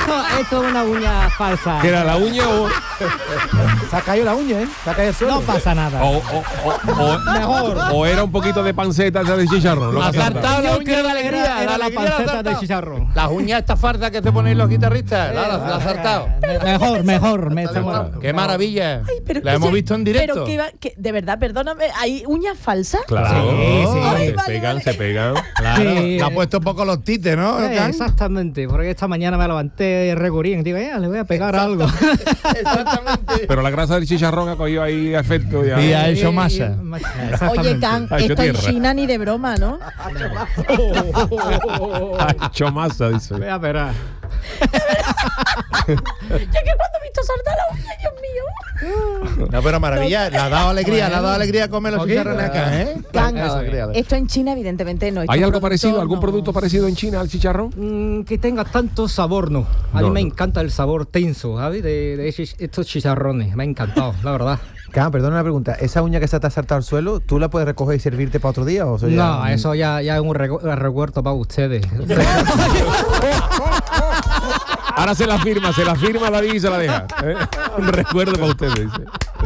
esto es una uña falsa. ¿Que era la uña o...? Se ha caído la uña, ¿eh? Se ha caído el suelo. No pasa nada. Mejor. O era un poquito de panceta esa de chicharrón. Lo que Acertado la Yo uña quiero de la alegría. era la alegría la panceta acertado. de chicharrón. Las uñas estas fardas que se ponen los guitarristas. La ha acertado. Mejor. Qué maravilla. Ay, pero La que hemos se- visto en directo. Pero de verdad, perdóname, ¿hay uñas falsas? Claro. Sí. Ay, Se vale, pegan, vale. se pegan. Claro. Sí. Le ha puesto un poco los tites, ¿no? Can? Exactamente, porque esta mañana me levanté regurín. Digo, le voy a pegar algo. Exactamente. Pero la grasa del chicharrón ha cogido ahí efecto. Ya. Y ha hecho masa. Oye, Can, Ha hecho esto en tierra. China ni de broma, ¿no? Ha hecho masa, dice. Voy a esperar. Yo que cuando he visto saltar la uña, Dios mío. No, pero maravilla. Le ha dado alegría comer los chicharrones acá, ¿eh? Can, Alegría. esto en China evidentemente no. ¿Hay algo parecido, algún producto parecido en China al chicharrón? Que tenga tanto sabor, no. A mí me encanta el sabor tenso, ¿sabes? De estos chicharrones. Me ha encantado, la verdad. Cam, perdona una pregunta. ¿Esa uña que se te ha saltado al suelo, tú la puedes recoger y servirte para otro día? ¿O eso ya... No, eso ya es un recuerdo para ustedes. Ahora se la firma David y se la deja. Un recuerdo para ustedes, dice.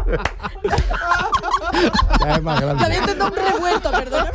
Ya es más grande. Todavía intento un revuelto, perdóname.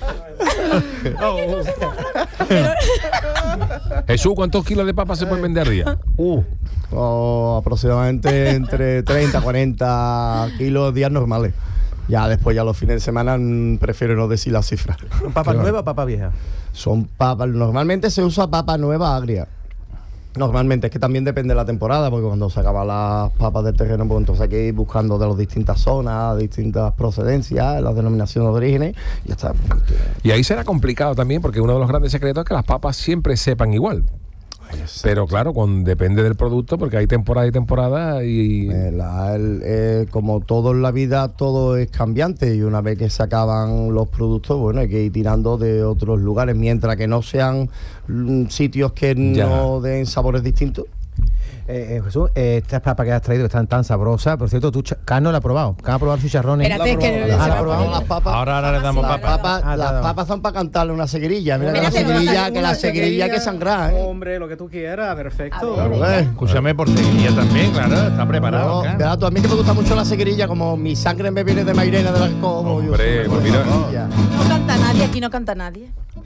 Jesús, ¿cuántos kilos de papas se pueden vender al día? Aproximadamente entre 30 y 40 kilos días normales. Ya después, ya los fines de semana, prefiero no decir las cifras. ¿Son papas nuevas o papas viejas? Son papas, normalmente se usa papa nueva agria. Normalmente, es que también depende de la temporada, porque cuando se acaban las papas del terreno, pues entonces hay que ir buscando de las distintas zonas, distintas procedencias, las denominaciones de orígenes, y ya está. Y ahí será complicado también, porque uno de los grandes secretos es que las papas siempre sepan igual. Pero claro, depende del producto, porque hay temporada y temporada y... Como todo en la vida, todo es cambiante, y una vez que se acaban los productos, bueno, hay que ir tirando de otros lugares, mientras que no sean sitios que Ya. no den sabores distintos. Jesús, estas papas que has traído que están tan sabrosas. Por cierto, tú, Can no la ha probado. Can ha probado sus chicharrones. Espérate, que ¿La se ha va a probado? poner- Las papas, Ahora le damos las papas. las papas son para cantarle una seguirilla. Mira que la Espérate, seguirilla, que la seguirilla hay que sangrar, ¿eh? Hombre, lo que tú quieras, perfecto. A ver, Claro, Escúchame por seguirilla también, claro. Está preparado. No, Can. verá, tú, a mí que me gusta mucho la seguirilla, como mi sangre me viene de Mairena de las Cobos. Hombre, pues mira. No canta nadie, aquí no canta nadie.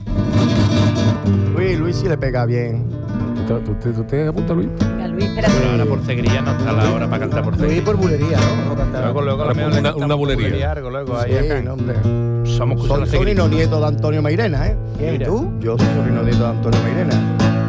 Luis sí le pega bien. ¿Tú te apuntas, Luis? Venga, Luis, espérate. Pero ahora por seguirilla no está la hora para cantar por Voy seguirilla. por bulería, ¿no? No cantar. Luego Ahora mejor una- le cantamos una bulería. Algo, luego ahí Sí, acá. no, hombre. Somos Soy la sobrino nieto de Antonio Mairena, ¿eh? ¿Quién, tú? Yo soy sobrino nieto de Antonio Mairena.